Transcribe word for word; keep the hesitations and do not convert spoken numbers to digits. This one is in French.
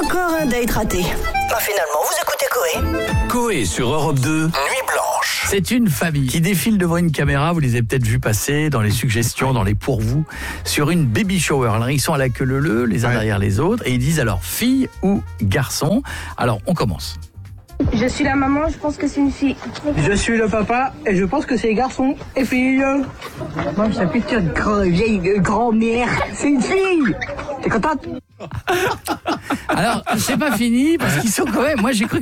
Encore un date raté. Bah finalement, vous écoutez Coé. Coé sur Europe deux, Nuit Blanche. C'est une famille qui défile devant une caméra, vous les avez peut-être vus passer dans les suggestions, dans les pourvous, sur une baby shower. Alors ils sont à la queue leu-leu, les uns ouais. derrière les autres, et ils disent alors fille ou garçon. Alors on commence. Je suis la maman, je pense que c'est une fille. Je suis le papa et je pense que c'est garçon et fille. Moi, je suis plutôt une grand, vieille grand-mère. C'est une fille. T'es contente? Alors, c'est pas fini parce qu'ils sont quand même. Moi, j'ai cru